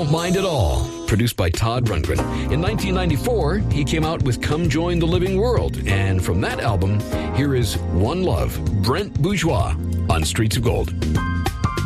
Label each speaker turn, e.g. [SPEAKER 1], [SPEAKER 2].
[SPEAKER 1] Don't Mind at All, produced by Todd Rundgren. In 1994, he came out with Come Join the Living World, and from that album, here is One Love, Brent Bourgeois on Streets of Gold.